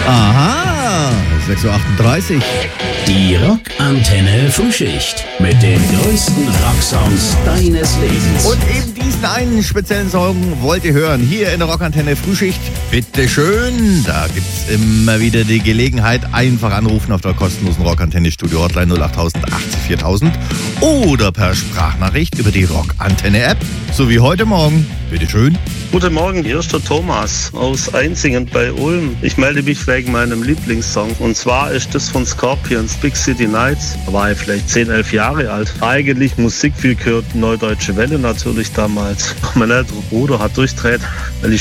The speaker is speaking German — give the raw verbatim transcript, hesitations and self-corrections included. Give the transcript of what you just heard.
Aha, sechs Uhr achtunddreißig. Die Rockantenne Frühschicht mit den größten Rocksongs deines Lebens. Und eben diesen einen speziellen Song wollt ihr hören, hier in der Rockantenne Frühschicht. Bitte schön, da gibt's immer wieder die Gelegenheit, einfach anrufen auf der kostenlosen Rockantenne Studio Hotline null acht null null achtzig viertausend oder per Sprachnachricht über die Rockantenne App, so wie heute Morgen. Bitte schön. Guten Morgen, hier ist der Thomas aus Einzingen bei Ulm. Ich melde mich wegen meinem Lieblingssong. Und zwar ist das von Scorpions, Big City Nights. Da war ich vielleicht zehn, elf Jahre alt. Eigentlich Musik viel gehört, Neudeutsche Welle natürlich damals. Mein älterer Bruder hat durchdreht, weil ich